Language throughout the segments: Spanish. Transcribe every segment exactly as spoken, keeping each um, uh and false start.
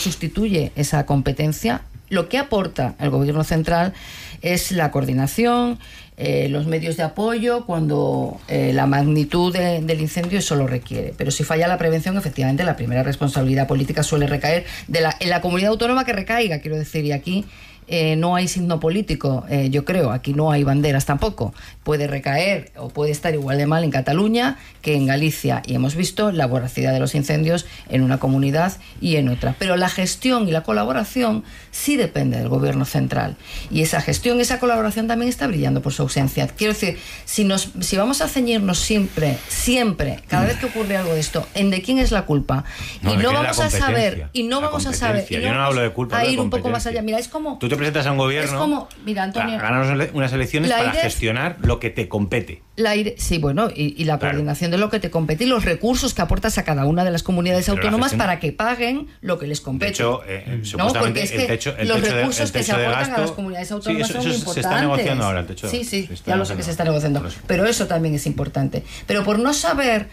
sustituye esa competencia. Lo que aporta el gobierno central es la coordinación, eh, los medios de apoyo cuando eh, la magnitud de, del incendio eso lo requiere. Pero si falla la prevención, efectivamente la primera responsabilidad política suele recaer de la, en la comunidad autónoma que recaiga, quiero decir, y aquí Eh, no hay signo político, eh, yo creo, aquí no hay banderas tampoco. Puede recaer o puede estar igual de mal en Cataluña que en Galicia, y hemos visto la voracidad de los incendios en una comunidad y en otra. Pero la gestión y la colaboración sí depende del gobierno central, y esa gestión y esa colaboración también está brillando por su ausencia. Quiero decir, si, nos, si vamos a ceñirnos siempre, siempre, cada vez que ocurre algo de esto, en de quién es la culpa, no, y no vamos a saber, y no vamos a saber, y no yo no hablo de culpa, a ir un poco más allá. Mira, es como... Tú te presentas a un gobierno, es como, mira, Antonio, ganar unas elecciones para AIREF, gestionar lo que te compete. La AIREF, sí, bueno, y, y la claro. coordinación de lo que te compete y los recursos que aportas a cada una de las comunidades Pero autónomas para que paguen lo que les compete. De hecho, eh, no, porque es que el techo, el los techo recursos de, el que se aportan gasto, a las comunidades autónomas sí, eso, son eso importantes. Se está negociando ahora el techo. Sí, sí, ya lo sé que se está negociando. Pero eso también es importante. Pero por no saber...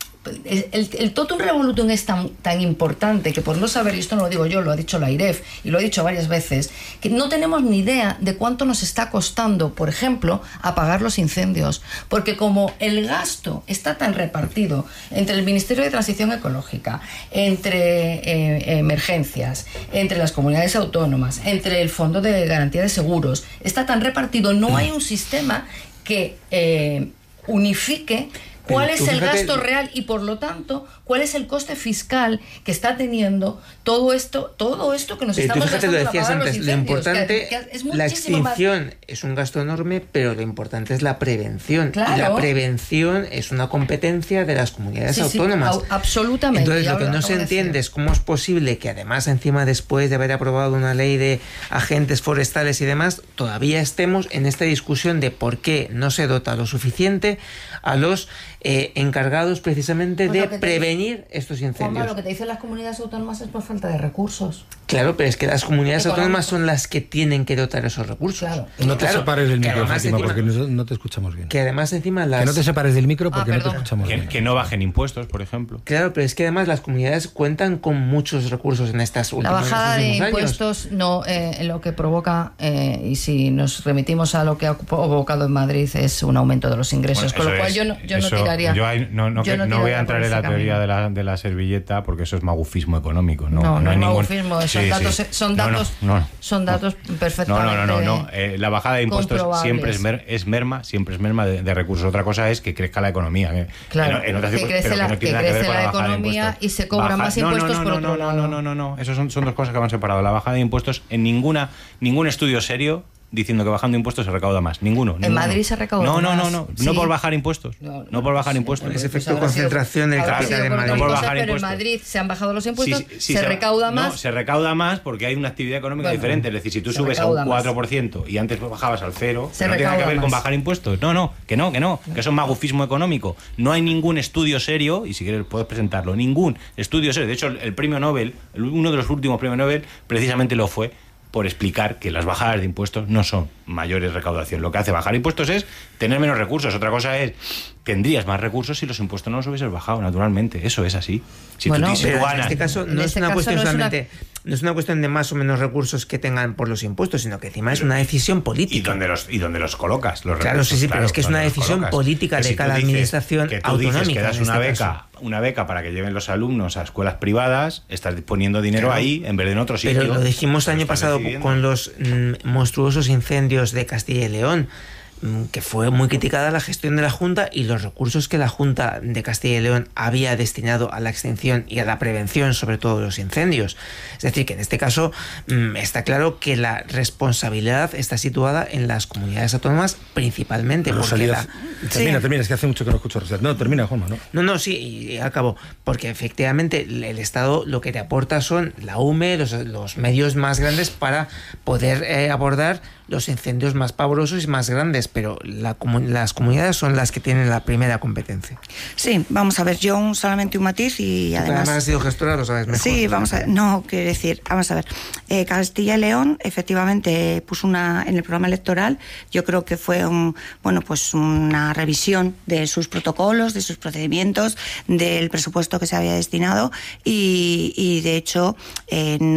El, el totum revolutum es tan, tan importante que por no saber, y esto no lo digo yo, lo ha dicho la AIREF y lo ha dicho varias veces, que no tenemos ni idea de cuánto nos está costando, por ejemplo, apagar los incendios, porque como el gasto está tan repartido entre el Ministerio de Transición Ecológica, entre eh, emergencias, entre las comunidades autónomas, entre el Fondo de Garantía de Seguros, está tan repartido, no hay un sistema que eh, unifique cuál es el gasto real y, por lo tanto, cuál es el coste fiscal que está teniendo todo esto, todo esto que nos pero estamos gastando gastando para pagar antes, los incendios. Lo importante, que, que es la extinción más. Es un gasto enorme, pero lo importante es la prevención. Claro. Y la prevención es una competencia de las comunidades sí, autónomas. Sí, absolutamente. Entonces, lo que no se entiende es cómo es posible que, además, encima, después de haber aprobado una ley de agentes forestales y demás, todavía estemos en esta discusión de por qué no se dota lo suficiente a los eh, encargados precisamente pues de prevenir te, estos incendios. Juanma, lo que te dicen las comunidades autónomas es por falta de recursos. Claro, pero es que las comunidades Económico. autónomas son las que tienen que dotar esos recursos. Claro. No te claro, separes del micro, Fátima, encima, porque no, no te escuchamos bien. Que además encima las... Que no te separes del micro porque ah, no te escuchamos que, bien. Que no bajen impuestos, por ejemplo. Claro, pero es que además las comunidades cuentan con muchos recursos en estas últimas La bajada de años. impuestos no eh, lo que provoca, eh, y si nos remitimos a lo que ha provocado en Madrid, es un aumento de los ingresos, bueno, con lo cual es, yo no, yo eso, no tiraría... Yo hay, no, no, yo no, no voy a entrar en la teoría de la, de la servilleta porque eso es magufismo económico. No, no, no, no hay es ningún... magufismo, son sí, datos, sí. son datos, no, no, no, son datos no. perfectamente No, no, no, no, no. Eh, la bajada de impuestos siempre es, mer, es merma, siempre es merma de, de recursos. Otra cosa es que crezca la economía. Que, claro, en, en otras que cosas, crece pero la, que no tiene que nada que ver con la, la bajada economía de impuestos. y se cobran Baja, más no, impuestos no, no, por no, otro no, lado. No, no, no, no, no. Esas son, son dos cosas que van separadas. La bajada de impuestos en ninguna ningún estudio serio diciendo que bajando impuestos se recauda más. Ninguno. En ninguno. Madrid se recauda no, más. No, no, no. Sí. No por bajar impuestos. No, no por bajar impuestos. Ese efecto de concentración del capital en Madrid. No por bajar pero impuestos. En Madrid se han bajado los impuestos, sí, sí, se, se recauda más. No, se recauda más porque hay una actividad económica bueno, diferente. Es decir, si tú subes a un cuatro por ciento más. Y antes bajabas al cero, no tiene que ver más. Con bajar impuestos. No, no, que no, que no, que eso es magufismo económico. No hay ningún estudio serio, y si quieres puedes presentarlo, ningún estudio serio. De hecho, el premio Nobel, uno de los últimos premios Nobel, precisamente lo fue por explicar que las bajadas de impuestos no son mayores recaudación. Lo que hace bajar impuestos es tener menos recursos. Otra cosa es, tendrías más recursos si los impuestos no los hubieses bajado, naturalmente. Eso es así. Si bueno, tú, si pero tú ganas, en este caso no en es este una caso cuestión no es solamente... Una... No es una cuestión de más o menos recursos que tengan por los impuestos, sino que encima es una decisión política. ¿Y dónde los, y dónde los colocas? Los claro, recursos, sí, sí, claro, pero es que es una decisión política que de si cada dices, administración que tú autonómica. Dices que das una este beca, caso. una beca para que lleven los alumnos a escuelas privadas, estás poniendo dinero claro, ahí en vez de en otro sitio. Pero lo dijimos el año pasado decidiendo. Con los mm, monstruosos incendios de Castilla y León, que fue muy criticada la gestión de la Junta y los recursos que la Junta de Castilla y León había destinado a la extinción y a la prevención, sobre todo de los incendios. Es decir, que en este caso mmm, está claro que la responsabilidad está situada en las comunidades autónomas principalmente. Rosalía, la... termina, sí. termina, es que hace mucho que no escucho Rosalía. No, termina, Juanma, ¿no? No, no, sí, y acabo. Porque efectivamente el Estado lo que te aporta son la U M E, los, los medios más grandes para poder eh, abordar los incendios más pavorosos y más grandes, pero la, las comunidades son las que tienen la primera competencia. Sí, vamos a ver, yo un, solamente un matiz y además... Además has sido gestora, lo sabes mejor. Sí, vamos a ver, no, quiero decir, vamos a ver, eh, Castilla y León efectivamente puso una, en el programa electoral, yo creo que fue un, bueno, pues una revisión de sus protocolos, de sus procedimientos, del presupuesto que se había destinado y, y de hecho, eh, no